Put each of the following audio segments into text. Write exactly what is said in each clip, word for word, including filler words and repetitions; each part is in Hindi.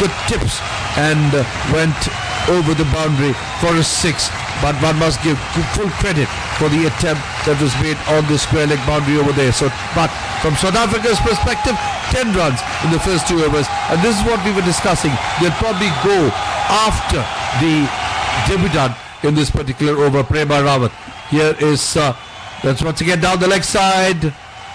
good tips and uh, went over the boundary for a six. But one must give full credit for the attempt that was made on the square leg boundary over there. So, but from South Africa's perspective, ten runs in the first two overs, and this is what we were discussing. They'll probably go after the debutant in this particular over, Prema Rawat. Here is uh, that's once again down the leg side,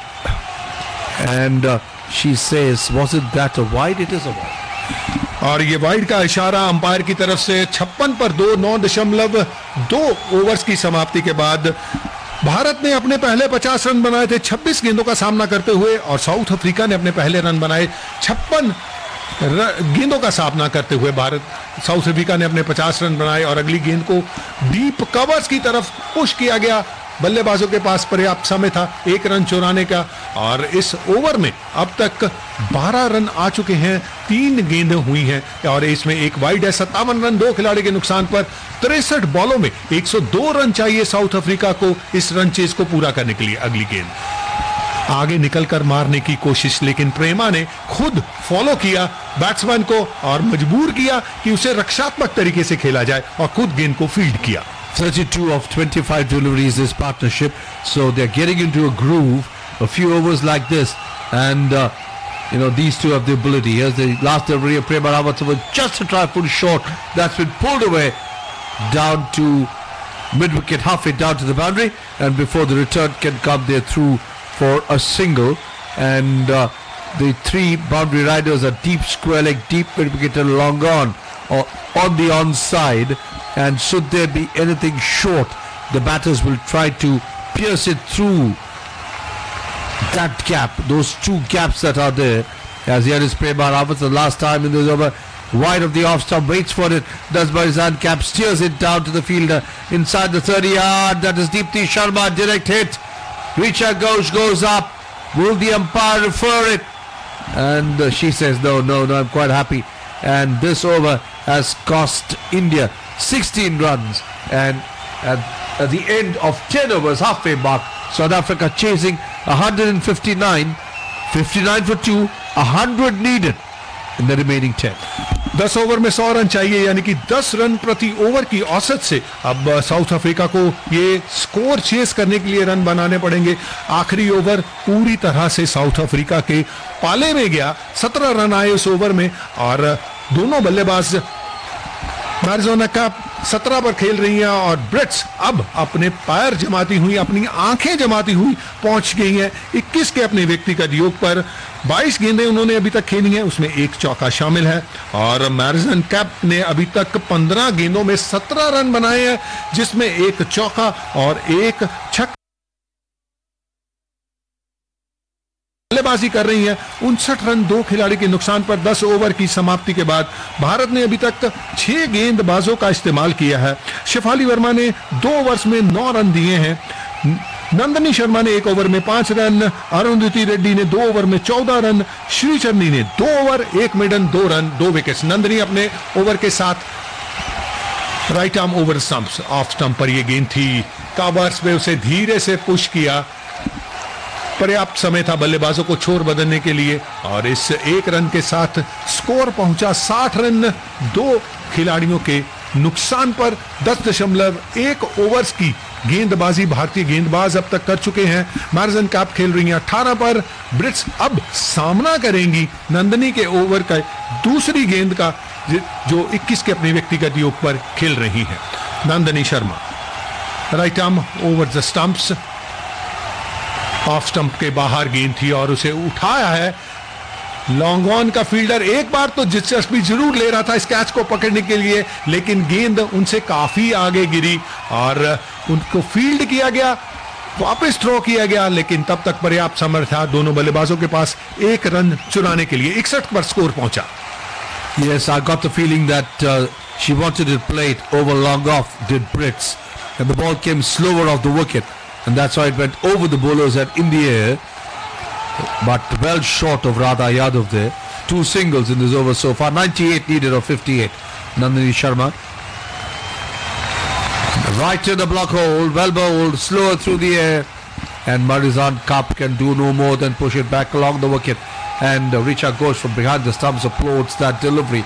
and uh, she says, was it that a wide? It is a wide. और ये वाइड का इशारा अंपायर की तरफ से छप्पन पर दो नौ दशमलव दो ओवर्स की समाप्ति के बाद भारत ने अपने पहले पचास रन बनाए थे छब्बीस गेंदों का सामना करते हुए, और साउथ अफ्रीका ने अपने पहले रन बनाए छप्पन गेंदों का सामना करते हुए। भारत साउथ अफ्रीका ने अपने पचास रन बनाए और अगली गेंद को डीप कवर्स की तरफ पुश किया गया। बल्लेबाजों के पास पर्याप्त समय था एक रन चुराने का, और इस ओवर में अब तक बारह रन आ चुके हैं, तीन गेंदें हुई हैं और इसमें एक वाइड है। सत्तावन रन दो खिलाड़ी के नुकसान पर तिरसठ बॉलों में एक सौ दो रन चाहिए साउथ अफ्रीका को इस रन चेज को पूरा करने के लिए। अगली गेंद आगे निकलकर मारने की कोशिश, लेकिन प्रेमा ने खुद फॉलो किया बैट्समैन को और मजबूर किया कि उसे रक्षात्मक तरीके से खेला जाए और खुद गेंद को फील्ड किया। thirty-two of twenty-five deliveries this partnership, so they're getting into a groove. A few overs like this, and uh, you know these two have the ability. Here's the last delivery of Prema Rawat, just a trifle short. That's been pulled away down to mid-wicket, halfway down to the boundary, and before the return can come, they're through for a single. And uh, the three boundary riders are deep square leg, deep mid-wicket, and long on, or on the onside. And should there be anything short, the batters will try to pierce it through that gap, those two gaps that are there. As here is Prema Rawat, the last time in this over, wide of the off stump, waits for it, does by his hand cap, steers it down to the fielder inside the thirty yard. That is Deepti Sharma, direct hit. Richa Ghosh goes up. Will the umpire refer it? And uh, she says, no, no, no, I'm quite happy. And this over has cost India sixteen runs, and at, at the end of ten overs, halfway mark, South Africa chasing one fifty-nine, fifty-nine for two, one hundred needed in the remaining ten. दस ओवर में सौ रन चाहिए, यानी कि दस रन प्रति ओवर की औसत से अब साउथ अफ्रीका को ये स्कोर चेस करने के लिए रन बनाने पड़ेंगे। आखिरी ओवर पूरी तरह से साउथ अफ्रीका के पाले में गया, सत्रह रन आए उस ओवर में, और दोनों बल्लेबाज मैरिजोना कप सत्रह पर खेल रही हैं और ब्रिट्स अब अपने पैर जमाती हुई, अपनी आंखें जमाती हुई पहुंच गई हैं इक्कीस के अपने व्यक्तिगत योग पर। बाईस गेंदें उन्होंने अभी तक खेली हैं, उसमें एक चौका शामिल है, और मैरिजन कैप ने अभी तक पंद्रह गेंदों में सत्रह रन बनाए हैं, जिसमें एक चौका और एक छक्का बल्लेबाजी कर रही है। उनसठ रन दो खिलाड़ी के नुकसान पर दस ओवर की समाप्ति के बाद भारत ने अभी तक छह गेंदबाजों का इस्तेमाल किया है। शेफाली वर्मा ने दो ओवर्स में नौ रन दिए हैं, नंदनी शर्मा ने एक ओवर में पांच रन, अरुंधति रेड्डी ने दो ओवर में चौदह रन, श्रीचरनी ने दो ओवर एक मेडन दो रन दो विकेट्स। नंदनी अपने ओवर के साथ right arm over stumps, off stump पर यह गेंद थी, कवर्स पे उसे धीरे से पुश किया, पर्याप्त समय था बल्लेबाजों को छोर बदलने के लिए, और इस एक रन के साथ स्कोर पहुंचा साठ रन दो खिलाड़ियों के नुकसान पर। दस दशमलव एक ओवर्स की गेंदबाजी भारतीय गेंदबाज अब तक कर चुके हैं। मैरिजन कैप खेल रही हैं अठारह पर, ब्रिट्स अब सामना करेंगी नंदनी के ओवर का दूसरी गेंद का, जो इक्कीस के अपने व्यक्तिगत योग पर खेल रही हैं। Nandini Sharma right arm over the stumps, off stump के बाहर गेंद थी और उसे उठाया है लॉन्ग ऑन का फील्डर। एक बार तो दिलचस्पी जरूर ले रहा था इस कैच को पकड़ने के लिए, लेकिन गेंद उनसे काफी आगे गिरी और उनको फील्ड किया गया, वापस थ्रो किया गया, लेकिन तब तक पर्याप्त समय था दोनों बल्लेबाजों के पास एक रन चुराने के लिए। इकसठ पर स्कोर पहुंचा। Yes, I got the feeling that uh, she wanted it played over long off, did Brits, and the ball came slower off the wicket. And that's why it went over the bowlers and in the air, but well short of Radha Yadav there. Two singles in this over so far. ninety-eight needed of fifty-eight. Nandini Sharma. Right to the block hole, well bowled, slower through the air. And Marizan Kapp can do no more than push it back along the wicket. And uh, Richa Ghosh from behind the stumps applauds that delivery.